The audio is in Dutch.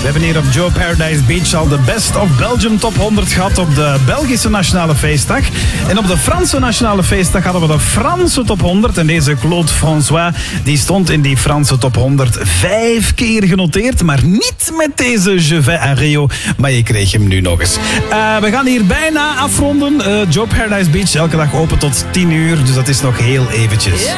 hebben hier op Joe Paradise Beach al de Best of Belgium Top 100 gehad op de Belgische Nationale Feestdag. En op de Franse Nationale Feestdag hadden we de Franse Top 100. En deze Claude François, die stond in die Franse Top 100 5 keer genoteerd. Maar niet met deze Je vais à Rio. Maar je kreeg hem nu nog eens. We gaan hier bijna afronden. Joe Paradise Beach, elke dag open tot 10 uur. Dus dat is nog heel eventjes.